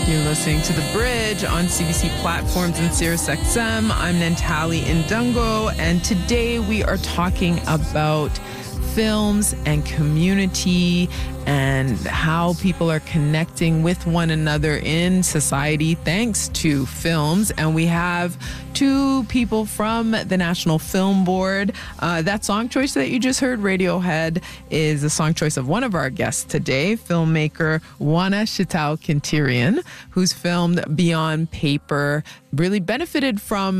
You're listening to The Bridge on CBC platforms and SiriusXM. I'm Nantali Ndungo, and today we are talking about films and community and how people are connecting with one another in society thanks to films. And we have two people from the National Film Board. That song choice that you just heard, Radiohead, is a song choice of one of our guests today, filmmaker Wana Shitao-Kintirian, who's filmed Beyond Paper, really benefited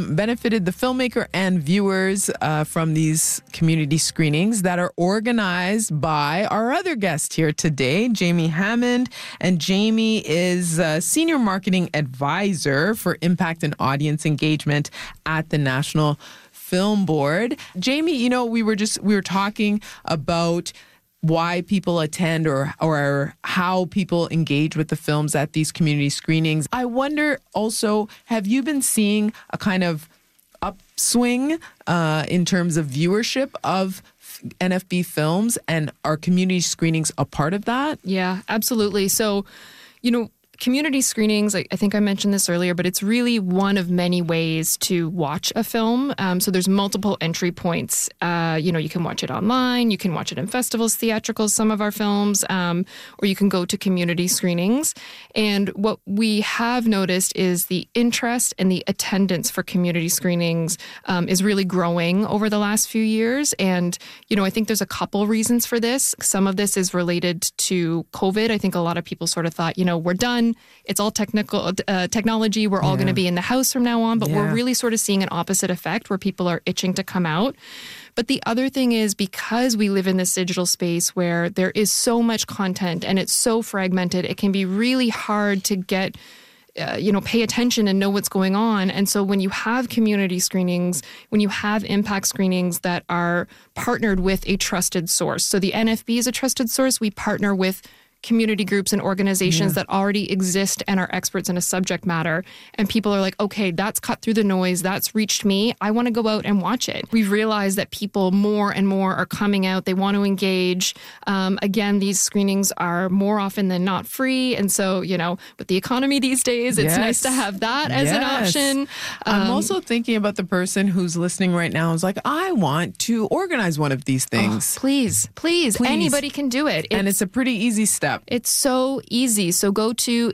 the filmmaker and viewers from these community screenings that are organized by our other guest here today, Jamie Hammond. And Jamie is a senior marketing advisor for impact and audience engagement at the National Film Board. Jamie, you know, we were talking about why people attend or how people engage with the films at these community screenings. I wonder also, have you been seeing a kind of upswing in terms of viewership of NFB films, and are community screenings a part of that? Yeah, absolutely. So, you know, community screenings, I think I mentioned this earlier, but it's really one of many ways to watch a film. So there's multiple entry points. You can watch it online, you can watch it in festivals, theatricals, some of our films, or you can go to community screenings. And what we have noticed is the interest and the attendance for community screenings is really growing over the last few years. And, you know, I think there's a couple reasons for this. Some of this is related to COVID. I think a lot of people sort of thought, you know, we're done. It's all technology. We're all going to be in the house from now on. But we're really sort of seeing an opposite effect where people are itching to come out. But the other thing is, because we live in this digital space where there is so much content and it's so fragmented, it can be really hard to get pay attention and know what's going on. And so when you have community screenings, when you have impact screenings that are partnered with a trusted source. So the NFB is a trusted source. We partner with community groups and organizations that already exist and are experts in a subject matter. And people are like, okay, that's cut through the noise. That's reached me. I want to go out and watch it. We've realized that people more and more are coming out. They want to engage. Again, these screenings are more often than not free. And so, you know, with the economy these days, it's nice to have that as an option. I'm also thinking about the person who's listening right now and is like, I want to organize one of these things. Oh, please. Anybody can do it. And it's a pretty easy step. It's so easy. So go to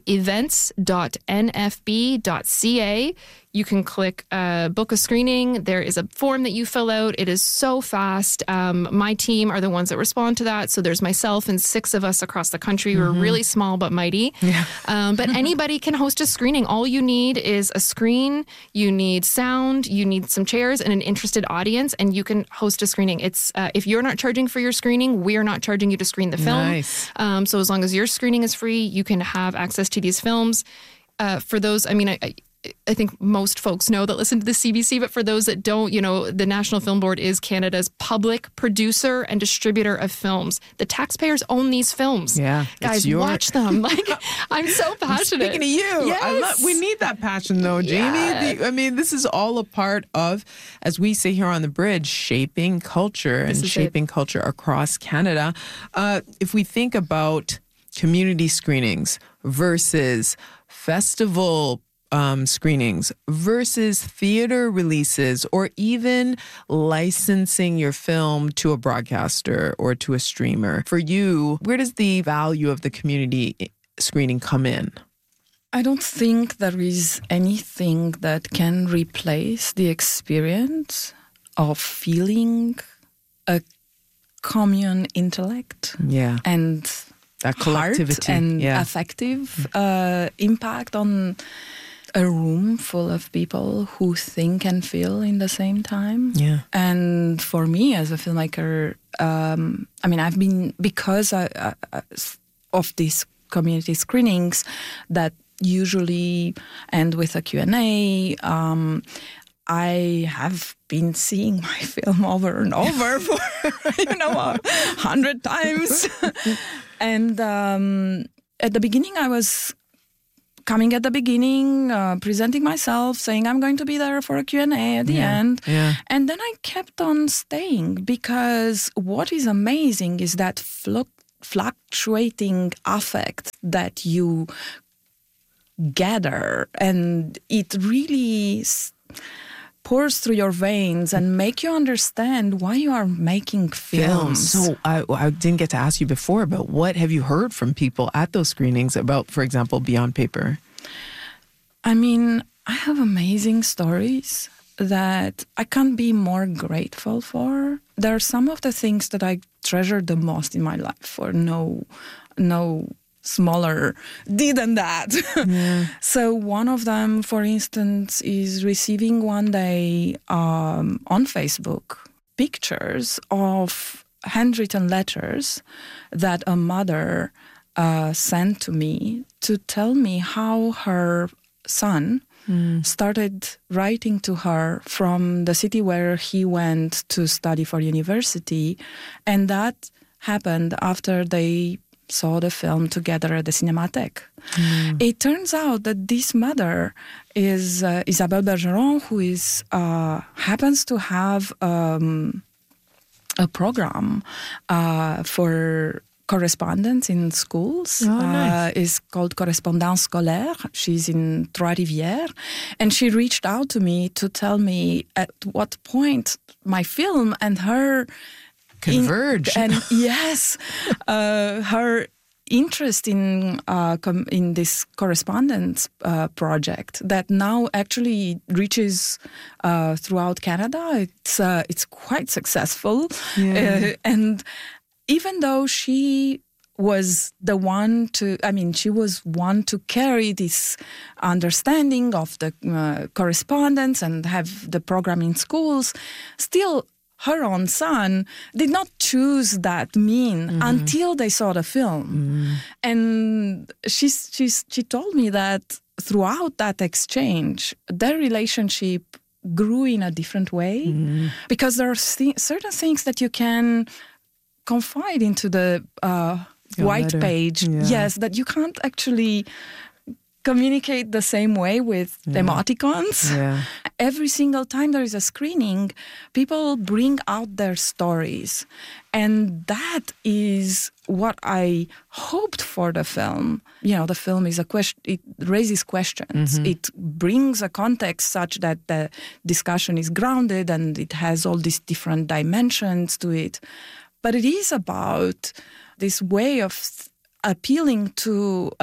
events.nfb.ca. You can click book a screening. There is a form that you fill out. It is so fast. My team are the ones that respond to that. So there's myself and 6 of us across the country. We're really small but mighty. Yeah. But anybody can host a screening. All you need is a screen. You need sound. You need some chairs and an interested audience, and you can host a screening. It's if you're not charging for your screening, we're not charging you to screen the film. Nice. So as long as your screening is free, you can have access to these films. For those, I think most folks know that listen to the CBC, but for those that don't, you know, the National Film Board is Canada's public producer and distributor of films. The taxpayers own these films. Yeah. Guys, watch them. Like, I'm so passionate. Speaking of you, yes. We need that passion though, Jamie. Yeah. This is all a part of, as we say here on The Bridge, shaping culture and shaping culture across Canada. If we think about community screenings versus festival screenings versus theater releases, or even licensing your film to a broadcaster or to a streamer. For you, where does the value of the community screening come in? I don't think there is anything that can replace the experience of feeling a common intellect and that collectivity and affective impact on a room full of people who think and feel in the same time. Yeah. And for me as a filmmaker, I've been, because of these community screenings that usually end with a Q&A, I have been seeing my film over and over for 100 times. And at the beginning, I was coming at the beginning, presenting myself, saying I'm going to be there for a Q&A at the end. Yeah. And then I kept on staying, because what is amazing is that fluctuating affect that you gather, and it really pours through your veins and make you understand why you are making films. So I didn't get to ask you before, but what have you heard from people at those screenings about, for example, Beyond Paper? I mean, I have amazing stories that I can't be more grateful for. There are some of the things that I treasure the most in my life for no smaller D than that. Yeah. So one of them, for instance, is receiving one day on Facebook pictures of handwritten letters that a mother sent to me to tell me how her son started writing to her from the city where he went to study for university. And that happened after they saw the film together at the Cinémathèque. It turns out that this mother is Isabelle Bergeron, who is happens to have a program for correspondence in schools. Nice. Is called Correspondance Scolaire. She's in Trois-Rivières. And she reached out to me to tell me at what point my film and her converge. Yes, her interest in this correspondence project that now actually reaches throughout Canada. It's quite successful, and even though she was she was one to carry this understanding of the correspondence and have the program in schools, still her own son did not choose that until they saw the film. And she told me that throughout that exchange, their relationship grew in a different way because there are certain things that you can confide into the white page. Yeah. Yes, that you can't actually communicate the same way with emoticons. Yeah. Every single time there is a screening, people bring out their stories. And that is what I hoped for the film. You know, the film is it raises questions. It brings a context such that the discussion is grounded and it has all these different dimensions to it. But it is about this way of appealing to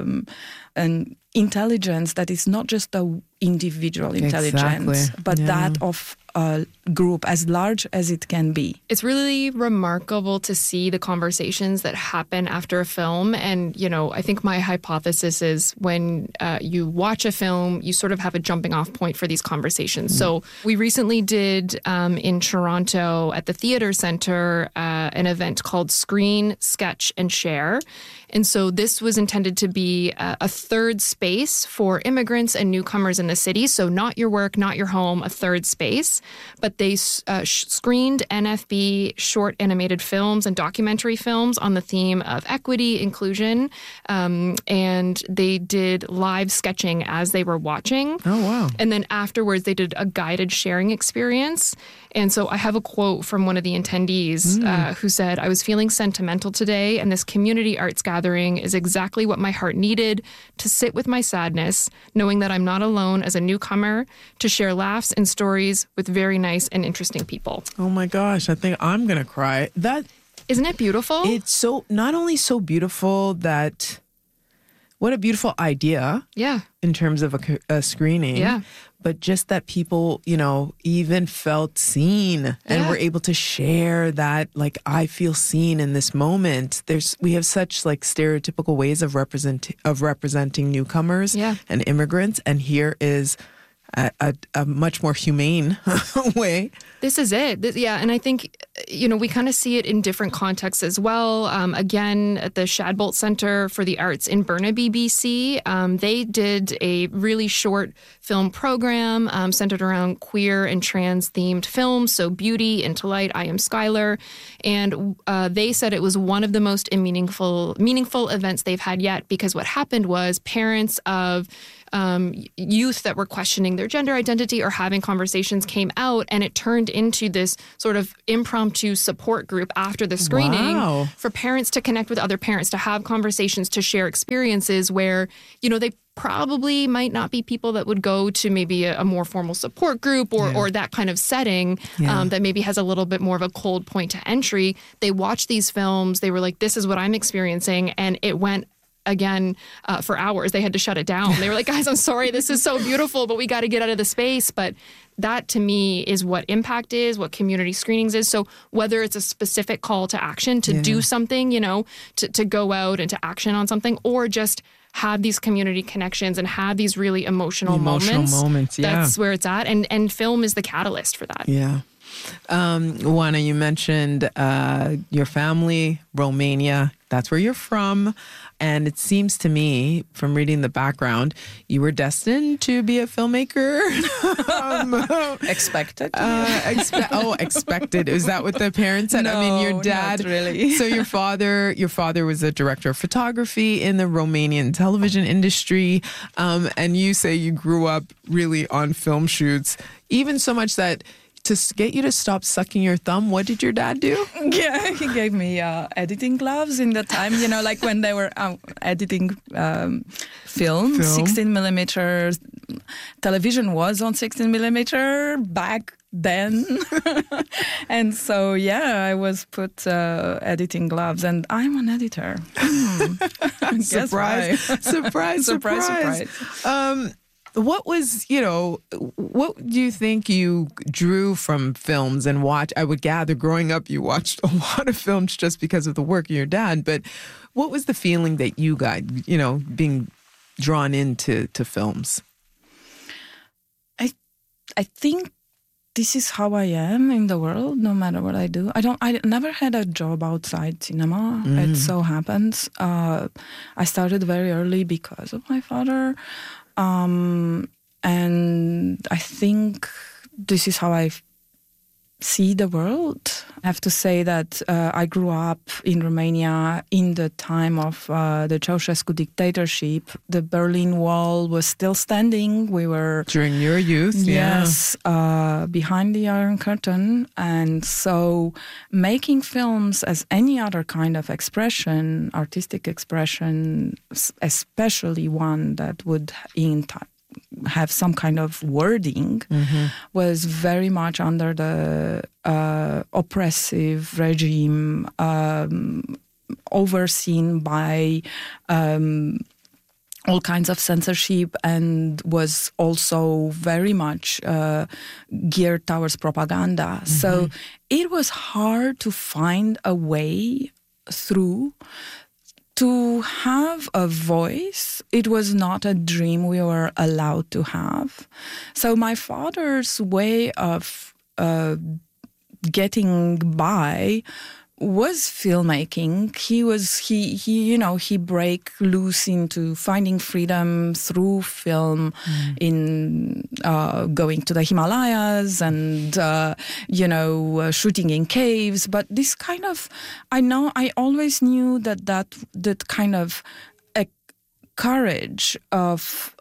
an intelligence that is not just an individual intelligence, but that of a group as large as it can be. It's really remarkable to see the conversations that happen after a film. And, you know, I think my hypothesis is when you watch a film, you sort of have a jumping off point for these conversations. So we recently did in Toronto at the Theatre Centre an event called Screen, Sketch and Share. And so this was intended to be a third space for immigrants and newcomers in the city. So not your work, not your home, a third space. But they screened NFB short animated films and documentary films on the theme of equity, inclusion. And they did live sketching as they were watching. Oh, wow. And then afterwards, they did a guided sharing experience. And so I have a quote from one of the attendees who said, "I was feeling sentimental today, and this community arts gathering is exactly what my heart needed, to sit with my sadness, knowing that I'm not alone as a newcomer, to share laughs and stories with very nice and interesting people." Oh my gosh, I think I'm going to cry. Isn't it beautiful? It's so, not only so beautiful that, what a beautiful idea. Yeah. In terms of a screening. Yeah. But just that people, you know, even felt seen and were able to share that, like, I feel seen in this moment. We have such like stereotypical ways of representing newcomers and immigrants. And here is a much more humane way. This is it. And I think, you know, we kind of see it in different contexts as well. Again, at the Shadbolt Centre for the Arts in Burnaby, BC, they did a really short film program centered around queer and trans-themed films. So Beauty, Into Light, I Am Skylar. And they said it was one of the most meaningful events they've had yet, because what happened was parents of youth that were questioning their gender identity or having conversations came out, and it turned into this sort of impromptu support group after the screening for parents to connect with other parents, to have conversations, to share experiences where, you know, probably might not be people that would go to maybe a more formal support group or that kind of setting that maybe has a little bit more of a cold point to entry. They watched these films. They were like, this is what I'm experiencing. And it went again for hours. They had to shut it down. They were like, guys, I'm sorry. This is so beautiful, but we got to get out of the space. But that to me is what impact is, what community screenings is. So whether it's a specific call to action to do something, to go out and to action on something, or just have these community connections and have these really emotional moments. That's where it's at. And film is the catalyst for that. Yeah. Juana, you mentioned your family, Romania. That's where you're from. And it seems to me, from reading the background, you were destined to be a filmmaker. Expected. Expected. Is that what the parents said? No, I mean, your dad. not really. So your father was a director of photography in the Romanian television industry. And you say you grew up really on film shoots, even so much that to get you to stop sucking your thumb, what did your dad do? Yeah, he gave me editing gloves in the time, like when they were editing film, 16 millimeters. Television was on 16 millimeter back then. And so, I was put editing gloves, and I'm an editor. Surprise. Surprise. What was, what do you think you drew from films and watch? I would gather growing up, you watched a lot of films just because of the work of your dad. But what was the feeling that you got, being drawn into films? I think this is how I am in the world, no matter what I do. I never had a job outside cinema. It so happens. I started very early because of my father. And I think this is how I see the world. I have to say that I grew up in Romania in the time of the Ceausescu dictatorship. The Berlin Wall was still standing. We were... During your youth, yes, behind the Iron Curtain. And so making films as any other kind of expression, artistic expression, especially one that would have some kind of wording, was very much under the oppressive regime, overseen by all kinds of censorship, and was also very much geared towards propaganda. So it was hard to find a way through. To have a voice, it was not a dream we were allowed to have. So my father's way of getting by was filmmaking. He break loose into finding freedom through film, in going to the Himalayas and shooting in caves. But this kind of, I always knew that kind of a courage of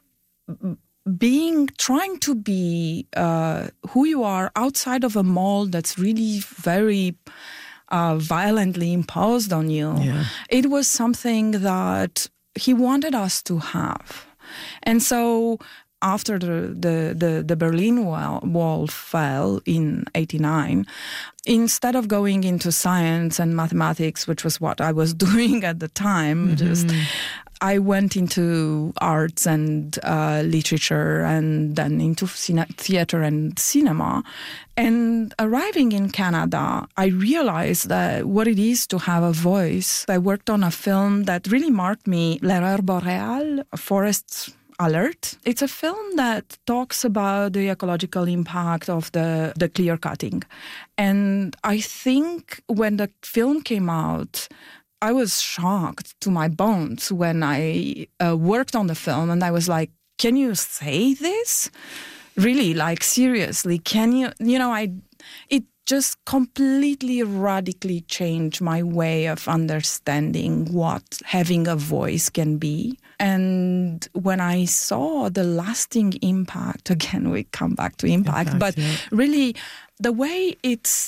trying to be who you are outside of a mold that's really very violently imposed on you. Yeah. It was something that he wanted us to have. And so after the Berlin Wall fell in 1989, instead of going into science and mathematics, which was what I was doing at the time, I went into arts and literature, and then into theater and cinema. And arriving in Canada, I realized that what it is to have a voice. I worked on a film that really marked me, L'Erreur Boréale, Forest Alert. It's a film that talks about the ecological impact of the clear cutting. And I think when the film came out, I was shocked to my bones when I worked on the film, and I was like, can you say this? Really, like, seriously, can you? It just completely radically changed my way of understanding what having a voice can be. And when I saw the lasting impact, again, we come back to impact, but really the way it's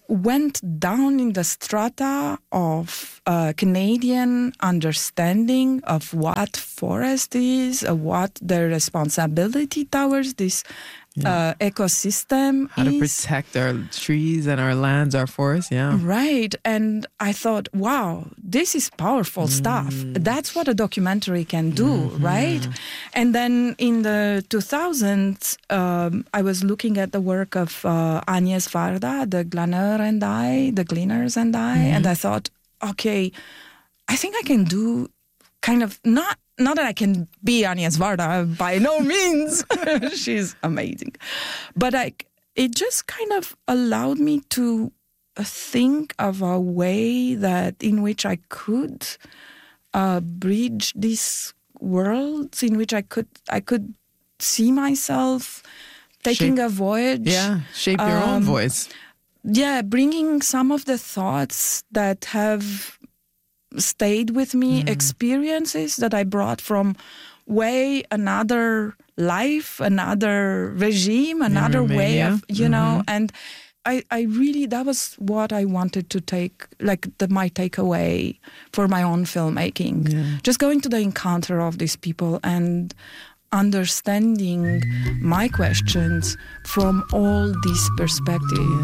went down in the strata of Canadian understanding of what forest is, what their responsibility towards this ecosystem How to protect our trees and our lands, our forests, Right. And I thought, wow, this is powerful stuff. That's what a documentary can do, right? And then in the 2000s, I was looking at the work of Agnes Varda, The Glaneur and I, The Gleaners and I, and I thought, okay, I think I can do kind of not that I can be Agnes Varda, by no means. She's amazing. But it just kind of allowed me to think of a way that in which I could bridge these worlds, in which I could see myself taking a voyage. Yeah, shape your own voice. Yeah, bringing some of the thoughts that have stayed with me, experiences that I brought from another life, another regime, another way of, know, and I really, that was what I wanted to take, like my takeaway for my own filmmaking. Yeah. Just going to the encounter of these people and understanding my questions from all these perspectives.